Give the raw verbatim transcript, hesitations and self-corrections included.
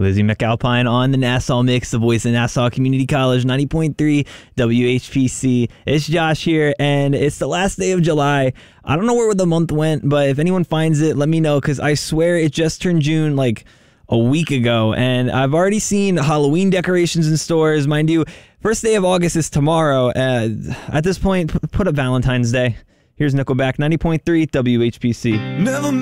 Lizzie McAlpine on the Nassau Mix, the voice of Nassau Community College, ninety point three W H P C. It's Josh here, and it's the last day of July. I don't know where the month went, but if anyone finds it, let me know, because I swear it just turned June like a week ago, and I've already seen Halloween decorations in stores. Mind you, first day of August is tomorrow. Uh, at this point, put up Valentine's Day. Here's Nickelback, ninety point three W H P C. Never